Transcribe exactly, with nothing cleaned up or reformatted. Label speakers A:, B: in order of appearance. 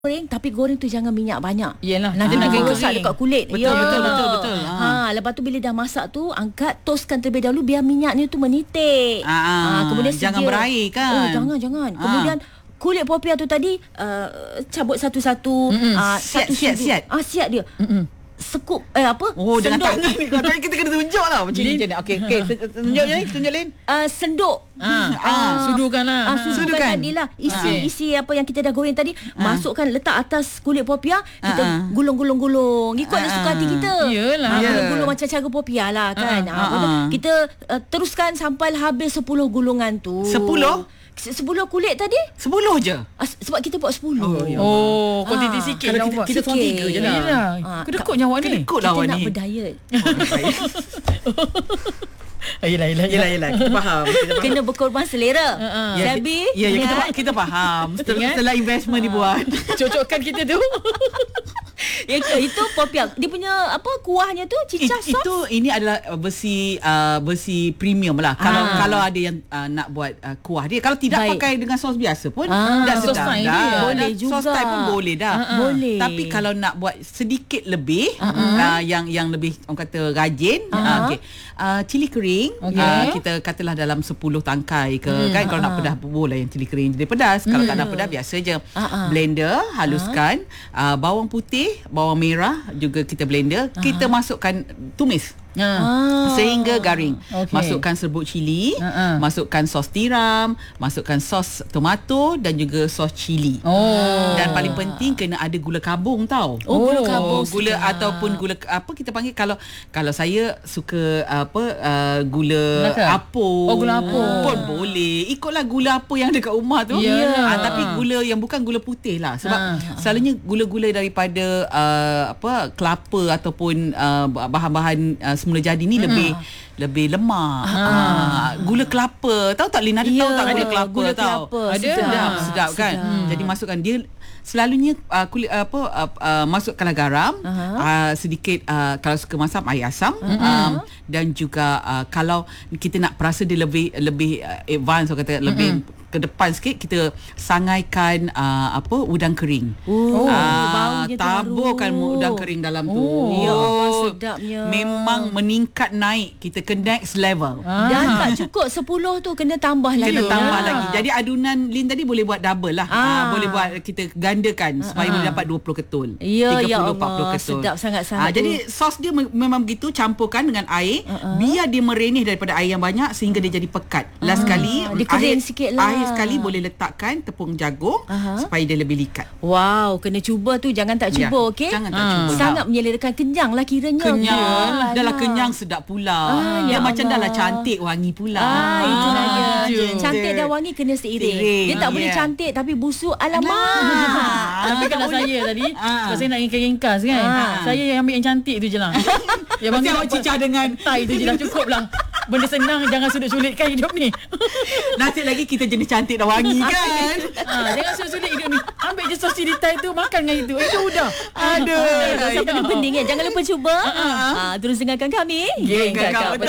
A: goreng, tapi goreng tu jangan minyak banyak.
B: Yelah,
A: nanti
B: nak
A: dia rosak dekat kulit.
C: Betul,
A: ya.
C: betul, betul, betul.
A: Ha. ha, lepas tu bila dah masak tu, angkat, toastkan terlebih dahulu biar minyaknya tu menitik.
C: Ha, ha. Kemudian jangan berair kan.
A: Oh, jangan, jangan. Ha. Kemudian kulit popiah tu tadi uh, cabut satu-satu. Uh,
C: siat,
A: satu
C: siat, siat.
A: Ah, siat dia. Mm-mm. Sekup eh apa?
C: Oh, dengan
A: senduk.
C: tangan ni. Kalau kita kena tunjuk lah macam ni. Okey, okey. Tunjuk je, tunjuk Lin.
A: Uh, senduk.
B: Ah, ah, sudukanlah.
A: Ah, sudukan, sudukan. Tadilah. Isi ah. isi apa yang kita dah goreng tadi, ah. masukkan letak atas kulit popiah, kita ah. gulung-gulung-gulung. Ikutlah ah. suka hati kita.
B: Iyalah.
A: Ah, yeah. Gulung macam cara popiah lah kan. Ah. Ah. Ah. Kita uh, teruskan sampai habis sepuluh gulungan tu.
C: sepuluh?
A: Sepuluh kulit tadi?
C: Sepuluh je?
A: Ah, sebab kita buat sepuluh.
B: Oh, ya. oh kuantiti ah. sikit.
C: Kalau kita, kita seorang tiga je lah.
B: Ah. Kedekut nyawa ni.
C: Kedekut lah awak ni.
A: Kita nak berdiet.
B: Yelah, yelah, yelah,
C: yelah, kita faham. Kita faham.
A: Kena berkorban selera.
C: Uh-uh.
A: Sabi.
C: Ya, ya, kita, kita faham. Setelah, setelah investment uh. dibuat.
B: Cocokkan kita tu.
A: Ya, itu popiah. Dia punya apa kuahnya tu cicah
C: It,
A: sos.
C: Itu ini adalah versi uh, versi premium lah. Kalau ah. kalau ada yang uh, nak buat uh, kuah dia, kalau tidak Baik. pakai dengan sos biasa pun
A: ah.
C: dah
B: sos
C: sedap
B: dah.
A: Boleh juga.
C: Sos Thai pun boleh dah.
A: Uh-uh. Boleh.
C: Tapi kalau nak buat sedikit lebih
A: uh-uh.
C: uh, yang yang lebih orang kata rajin, uh-huh. uh, okey. Uh, cili kering okay. uh, kita katalah dalam sepuluh tangkai ke hmm. kan. Kalau uh-huh. nak pedas boleh yang cili kering dia pedas. Kalau hmm. tak nak pedas biasa je. Uh-huh. Blender, haluskan uh-huh. uh, bawang putih, bawang merah juga kita blender, uh-huh. kita masukkan tumis. Ah. Sehingga garing. Okay. Masukkan serbuk cili, uh-uh. masukkan sos tiram, masukkan sos tomato dan juga sos cili.
B: Oh.
C: Dan paling penting kena ada gula kabung tau.
A: Oh, gula kabung.
C: Gula sedap. Ataupun gula apa kita panggil, kalau kalau saya suka apa uh, gula
B: Naka?
C: apung.
B: Oh, gula apung.
C: Pun boleh. Ikutlah gula apa yang dekat rumah tu.
B: Yeah.
C: Ha, tapi gula yang bukan gula putih lah. Sebab
B: ha.
C: selalunya gula-gula daripada uh, apa kelapa ataupun uh, bahan-bahan uh, semula jadi ni hmm. lebih lebih lemak. Ha. Ha. Gula kelapa. Tahu tak Lin, ada yeah, tahu tak gula kelapa
A: gula
C: tahu?
A: Kelapa.
C: Ada. Sedap, sedap kan? Hmm. Jadi masukkan dia selalunya uh, kulit apa uh, uh, masukkanlah garam, uh-huh. uh, sedikit uh, kalau suka masak air asam, uh-huh. um, dan juga uh, kalau kita nak perasa dia lebih lebih uh, advance, orang kata lebih uh-huh. ke depan sikit, kita sangaikan uh, apa udang kering.
A: Oh,
C: uh,
A: baunya
C: taburkan
A: teruk.
C: udang kering dalam tu.
A: Oh, ya,
C: oh
A: sedapnya.
C: Memang meningkat naik, kita ke next level.
A: Ah. Dan tak cukup sepuluh tu, kena tambah lagi.
C: Kena tambah
A: ya.
C: lagi. Jadi adunan Lin tadi boleh buat double lah. Ah. Uh, boleh buat kita gandakan supaya ah. boleh dapat dua puluh ketul.
A: Ya,
C: tiga puluh,
A: ya Allah,
C: empat puluh ketul.
A: Sedap sangat-sangat.
C: Uh, jadi sos dia me- memang begitu, campurkan dengan air, uh-uh. biar dia merenih daripada air yang banyak sehingga dia jadi pekat. Last
A: uh,
C: sekali
A: dia kering sikit lah.
C: Akhir sekali boleh letakkan tepung jagung uh-huh. supaya dia lebih likat.
A: Wow, kena cuba tu, jangan tak cuba, ya. okey?
C: Jangan tak
A: ha.
C: cuba.
A: Sangat menyelerakan, kenyang lah kiranya.
C: Kenyang. Ya. Dah lah kenyang, sedap pula. Ah, dia ya macam dah lah cantik, wangi pula.
A: Ah, itulah dia.
B: Ah,
A: cantik dan wangi kena seiring.
C: Seiring.
A: Dia tak
C: yeah.
A: boleh cantik tapi busuk, alamak.
B: Tapi kalau saya tadi, sebab saya nak ringkas-ringkas kan, saya yang ambil yang cantik tu je lah. Yang
C: mesti awak cicah dengan
B: tai tu je dah cukup lah. Benda senang, jangan sulit-sulitkan hidup ni.
C: Nasib lagi kita jenis cantik dan wangi kan.
B: ha, Jangan sulit-sulit hidup ni. Ambil je sos cili Thai tu, makan dengan itu. Itu udah.
C: Aduh.
A: Itu penting kan. Jangan lupa cuba. Ha, terus dengarkan kami.
C: Geng Kakak Petang.